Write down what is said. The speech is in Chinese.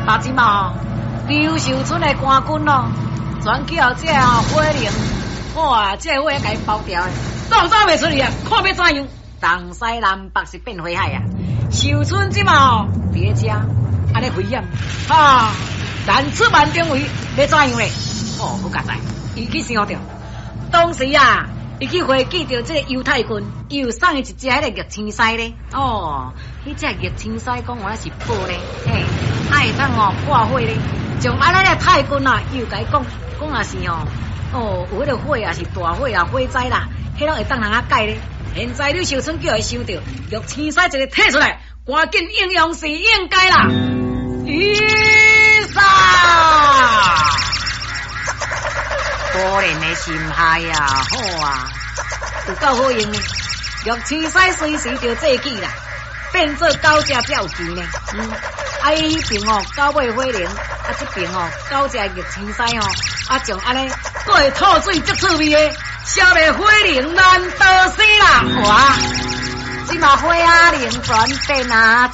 但是嘛，刘秀村的官军咯，全叫这火灵，哇，这火给包掉的，早早袂出去啊！看要怎样？东西南北是变火海啊！秀村即嘛别家安尼危险啊！难出万中围，要怎样咧？哦，好夹在，伊去想着，当时啊，伊去会见到这个犹太军，伊有送伊一只迄个玉青狮咧。哦，迄只玉青狮讲我那是宝咧，嘿，会通哦破火咧，从安尼个太君啊，伊有甲伊讲也是哦，有迄个火啊是大火啊，火灾啦，迄拢会当人啊解咧。现在刘秀春叫伊想到玉青狮一个摕出来，赶紧应用是应该啦。杀！果然的心害呀，好啊，有够好用呢。玉青狮随时就坐起啦，变做狗只才有钱呢。伊迄边狗尾火灵，这边狗只玉青狮将安尼过吐水足趣味的，消灭火灵难得死啦！哇，这嘛火灵全变啊，